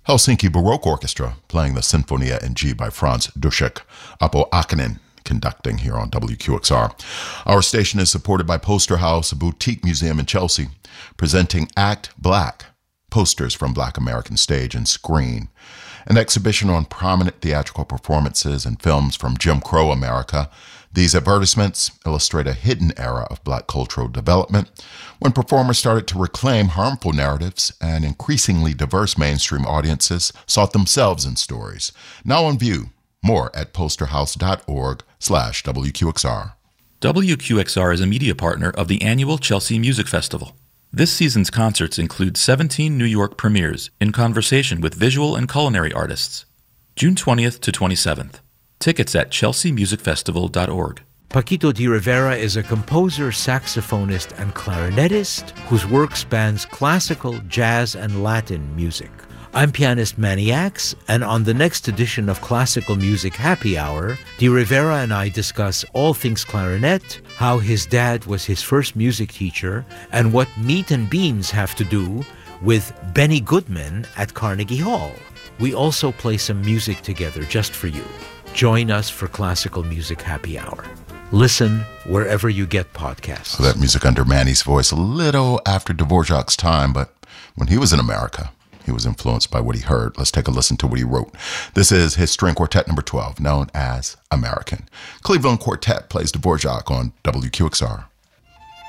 Helsinki Baroque Orchestra playing the Sinfonia in G by Franz Duszek, Apo Akinen conducting here on WQXR. Our station is supported by Poster House, a boutique museum in Chelsea, presenting Act Black, posters from Black American stage and screen, an exhibition on prominent theatrical performances and films from Jim Crow America. These advertisements illustrate a hidden era of Black cultural development when performers started to reclaim harmful narratives and increasingly diverse mainstream audiences sought themselves in stories. Now on view, more at posterhouse.org/WQXR. WQXR is a media partner of the annual Chelsea Music Festival. This season's concerts include 17 New York premieres in conversation with visual and culinary artists. June 20th to 27th. Tickets at chelseamusicfestival.org. Paquito de Rivera is a composer, saxophonist, and clarinetist whose work spans classical, jazz, and Latin music. I'm pianist Manny Axe, and on the next edition of Classical Music Happy Hour, De Rivera and I discuss all things clarinet, how his dad was his first music teacher, and what meat and beans have to do with Benny Goodman at Carnegie Hall. We also play some music together just for you. Join us for Classical Music Happy Hour. Listen wherever you get podcasts. So that music under Manny's voice, a little after Dvorak's time, but when he was in America, he was influenced by what he heard. Let's take a listen to what he wrote. This is his string quartet number 12, known as American. Cleveland Quartet plays Dvorak on WQXR.